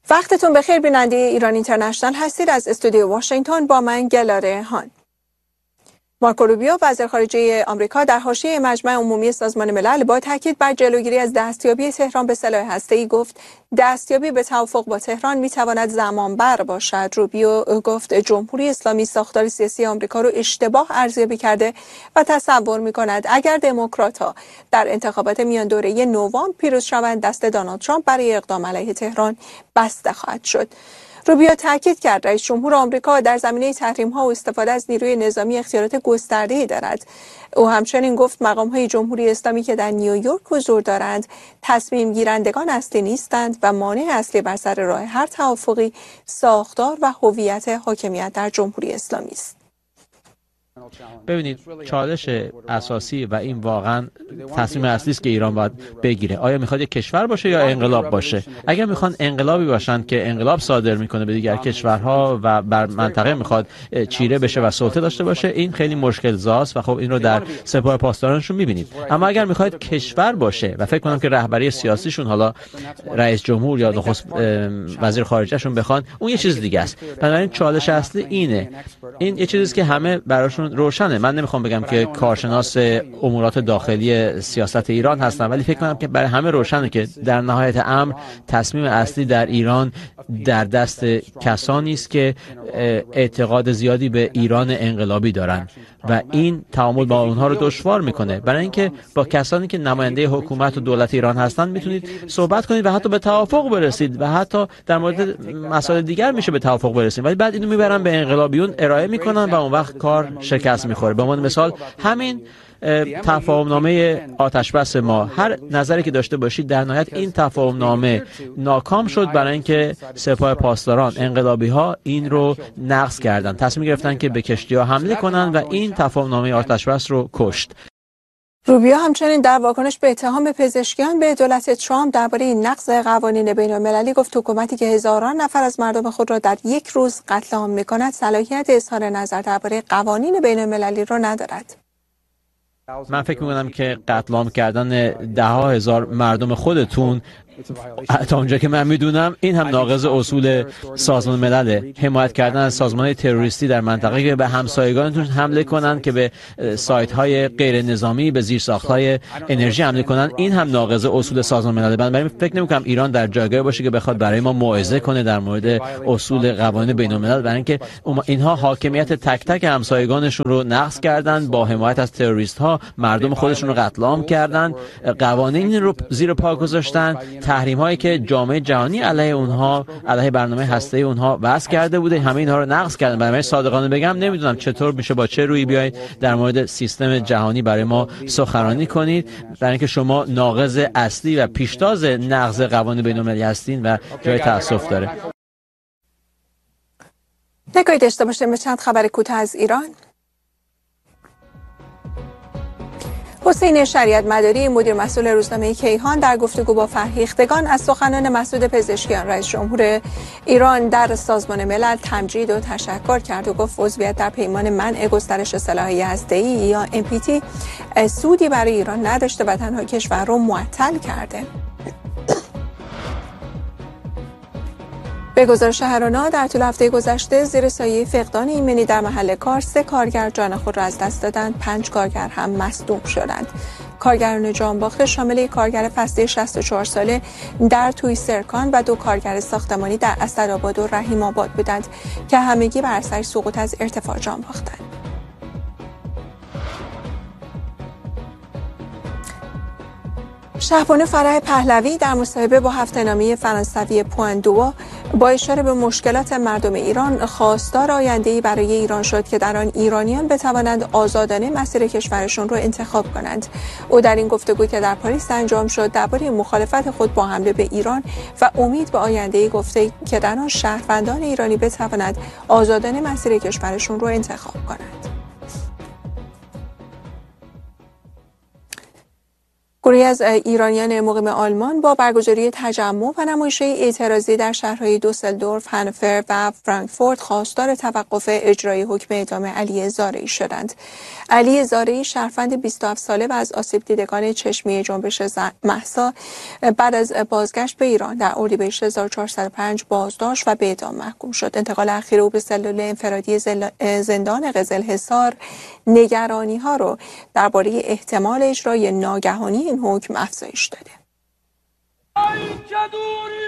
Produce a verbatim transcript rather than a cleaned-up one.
وقتتون بخیر بیننده ایران اینترنشنال هستید. از استودیو واشنگتن با من گلاره هان. مارکو روبیو وزیر خارجه آمریکا در حاشیه مجمع عمومی سازمان ملل با تاکید بر جلوگیری از دستیابی تهران به سلاح هسته‌ای گفت دستیابی به توافق با تهران میتواند زمانبر باشد. روبیو گفت جمهوری اسلامی ساختار سیاسی آمریکا رو اشتباه ارزیابی کرده و تصور میکند اگر دموکرات‌ها در انتخابات میان دوره نوامبر پیروز شوند دست دونالد ترامپ برای اقدام علیه تهران بسته خواهد شد. روبیو تاکید کرد رئیس جمهور آمریکا در زمینه تحریم‌ها و استفاده از نیروی نظامی اختیارات گسترده‌ای دارد. او همچنین گفت مقام‌های جمهوری اسلامی که در نیویورک حضور دارند تصمیم گیرندگان اصلی نیستند و مانع اصلی بر سر راه هر توافقی ساختار و هویت حاکمیت در جمهوری اسلامی است. ببینید چالش اساسی و این واقعا تصمیم اصلی است که ایران باید بگیره. آیا میخواد یک کشور باشه یا انقلاب باشه؟ اگر میخوان انقلابی باشن که انقلاب صادر میکنه به دیگر کشورها و بر منطقه میخواد چیره بشه و سلطه داشته باشه، این خیلی مشکل زاست و خب این رو در سپاه پاسدارانشون میبینید. اما اگر میخواد کشور باشه و فکر کنم که رهبری سیاسیشون حالا رئیس جمهور یا نخست وزیر خارجهشون بخوان، اون یه چیز دیگه است. بنابراین چالش اصلی اینه. این یه چیزی است که همه براشون روشنه. من نمیخوام بگم که کارشناس امورات داخلی سیاست ایران هستم، ولی فکر کنم که برای همه روشنه که در نهایت امر تصمیم اصلی در ایران در دست کسانی است که اعتقاد زیادی به ایران انقلابی دارند و این تعامل با اونها رو دشوار میکنه. برای اینکه با کسانی که نماینده حکومت و دولت ایران هستند میتونید صحبت کنید و حتی به توافق برسید و حتی در مورد مسائل دیگر میشه به توافق برسید، ولی بعد اینو میبرن به انقلابیون ارائه میکنن و اون وقت کار شکست میخوره. به عنوان مثال همین تفاهمنامه آتشبس ما، هر نظری که داشته باشید در نهایت این تفاهمنامه ناکام شد برای اینکه سپاه پاسداران انقلابی ها این رو نقض کردن، تصمیم گرفتن که به کشتی ها حمله کنن و این تفاهمنامه آتشبس رو کشت. روبیو همچنین در واکنش به اتهام پزشکیان به دولت ترامپ درباره نقض قوانین بین‌المللی گفت حکومتی که هزاران نفر از مردم خود را در یک روز قتل عام می‌کند صلاحیت اظهار نظر درباره قوانین بین‌المللی را ندارد. من فکر می‌کنم که قتل عام کردن ده ها هزار مردم خودتون تا اونجا که من میدونم این هم ناقض اصول سازمان ملل. حمایت کردن از سازمان‌های تروریستی در منطقه که به همسایگانتون حمله کنن، که به سایت‌های غیر نظامی، به زیرساخت‌های انرژی حمله کنن، این هم ناقض اصول سازمان ملل. بنابراین فکر نمی‌کنم ایران در جایگاهی باشه که بخواد برای ما موعظه کنه در مورد اصول قوانین بین‌الملل، برای اینکه اینها حاکمیت تک تک همسایگانشون رو نقض کردن، با حمایت از تروریست‌ها مردم خودشون رو قتل عام کردن، قوانین رو زیر پا گذاشتن، تحریم هایی که جامعه جهانی علیه اونها، علیه برنامه هسته‌ای اونها وضع کرده بوده، همه اینها رو نقض کردن. برای صادقانه بگم نمیدونم چطور میشه با چه رویی بیاید در مورد سیستم جهانی برای ما سخنرانی کنید، برای اینکه شما ناقض اصلی و پیشتاز نقض قوانین بین‌المللی هستین و جای تأسف داره. نگاهی داشته باشیم به چند خبر کوتاه از ایران. حسین شریعت مداری مدیر مسئول روزنامه کیهان در گفتگو با فرهیختگان از سخنان مسعود پزشکیان رئیس جمهور ایران در سازمان ملل تمجید و تشکر کرد و گفت عضویت در پیمان منع گسترش سلاح هسته‌ای یا ام پی تی سودی برای ایران نداشته و تنها کشور رو معطل کرده. به گزارش هرانا در طول هفته گذشته زیر سایه فقدان ایمنی در محل کار سه کارگر جان خود را از دست دادند، پنج کارگر هم مصدوم شدند. کارگران جانباخته شامل یک کارگر فصلی شصت و چهار ساله در توی سرکان و دو کارگر ساختمانی در اسدآباد و رحیم آباد بودند که همگی بر اثر سقوط از ارتفاع جان باختند. شهبانو فرح پهلوی در مصاحبه با هفته‌نامه فرانسوی پوان دو با اشاره به مشکلات مردم ایران خواستار آینده‌ای برای ایران شد که در آن ایرانیان بتوانند آزادانه مسیر کشورشون رو انتخاب کنند. او در این گفتگو که در پاریس انجام شد درباره مخالفت خود با حمله به ایران و امید به آینده‌ای گفته که در آن شهروندان ایرانی بتوانند آزادانه مسیر کشورشون رو انتخاب کنند. گروهی از ایرانیان مقیم آلمان با برگزاری تجمع و نمایش‌های اعتراضی در شهرهای دوسلدورف، هانوفر و فرانکفورت خواستار توقف اجرای حکم اعدام علی زارعی شدند. علی زارعی شهروند بیست و هفت ساله و از آسیب دیدگان چشمی جنبش مهسا بعد از بازگشت به ایران در اردیبهشت هزار و چهارصد و پنج بازداشت و به اعدام محکوم شد. انتقال اخیر او به سلول انفرادی زندان قزلحصار نگرانی‌ها را درباره احتمال اجرای ناگهانی این حکم افزایش داده.